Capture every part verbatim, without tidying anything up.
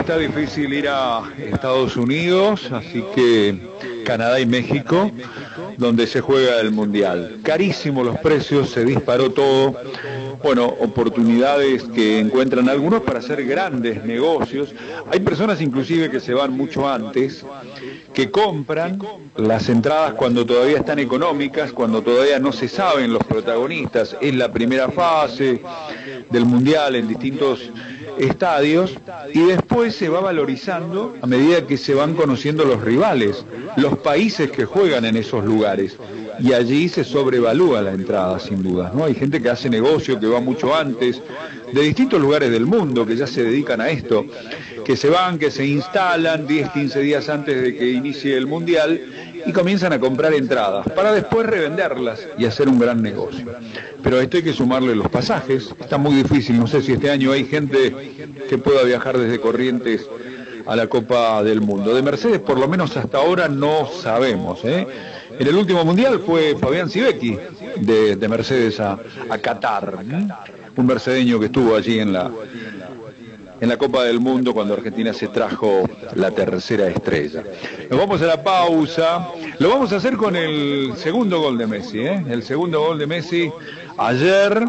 está difícil ir a Estados Unidos, así que Canadá y México, donde se juega el Mundial. Carísimos los precios, se disparó todo. Bueno, oportunidades que encuentran algunos para hacer grandes negocios. Hay personas inclusive que se van mucho antes, que compran las entradas cuando todavía están económicas, cuando todavía no se saben los protagonistas. Es la primera fase del Mundial en distintos estadios y después se va valorizando a medida que se van conociendo los rivales, los países que juegan en esos lugares, y allí se sobrevalúa la entrada sin dudas, ¿no? Hay gente que hace negocio, que va mucho antes, de distintos lugares del mundo, que ya se dedican a esto, que se van, que se instalan diez, quince días antes de que inicie el Mundial y comienzan a comprar entradas para después revenderlas y hacer un gran negocio. Pero a esto hay que sumarle los pasajes, está muy difícil, no sé si este año hay gente que pueda viajar desde Corrientes a la Copa del Mundo. De Mercedes, por lo menos hasta ahora, no sabemos, ¿eh? En el último Mundial fue Fabián Sivecki de, de Mercedes a, a Qatar, ¿eh? Un mercedeño que estuvo allí en la, en la Copa del Mundo cuando Argentina se trajo la tercera estrella. Nos vamos a la pausa. Lo vamos a hacer con el segundo gol de Messi, ¿eh? El segundo gol de Messi ayer.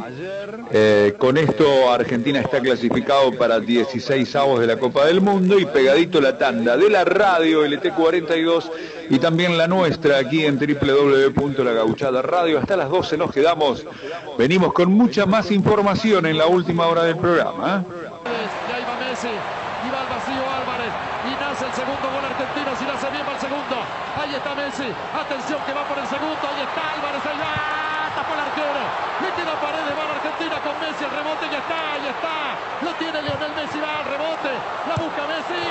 Eh, con esto Argentina está clasificado para dieciséis avos de la Copa del Mundo y pegadito la tanda de la radio L T cuarenta y dos y también la nuestra aquí en doble u doble u doble u punto la gauchada radio. Hasta las doce nos quedamos. Venimos con mucha más información en la última hora del programa, ¿eh? Y ahí va Messi, y va al vacío Álvarez, y nace el segundo gol argentino, si lo hace bien va el segundo. Ahí está Messi, atención que va por el segundo, ahí está Álvarez, ahí va, tapó el arquero, le queda Paredes, va la Argentina con Messi, el rebote ya está, ahí está, lo tiene Lionel Messi, va al rebote, la busca Messi.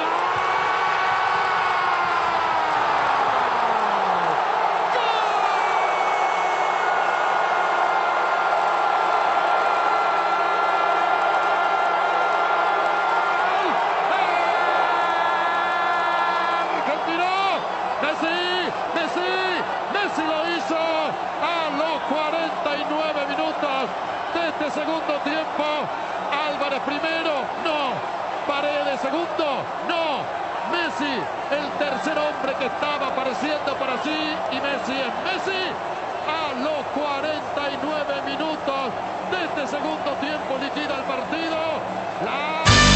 Segundo tiempo, Álvarez primero, no, Paredes segundo, no, Messi, el tercer hombre que estaba apareciendo para sí, y Messi es Messi, a los cuarenta y nueve minutos de este segundo tiempo liquida el partido. La